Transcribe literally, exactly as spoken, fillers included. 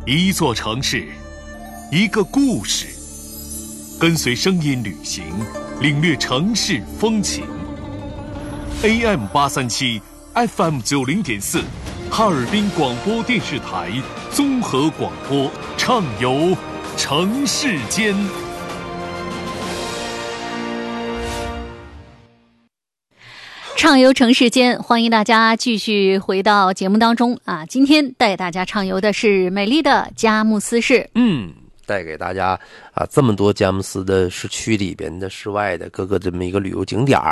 一座城市，一个故事，跟随声音旅行，领略城市风情。A M 八三七 F M 九零点四，哈尔滨广播电视台综合广播，畅游城市间。 畅游城市间，欢迎大家继续回到节目当中啊！今天带大家畅游的是美丽的佳木斯市。 嗯，带给大家啊这么多佳木斯的市区里边的、室外的各个这么一个旅游景点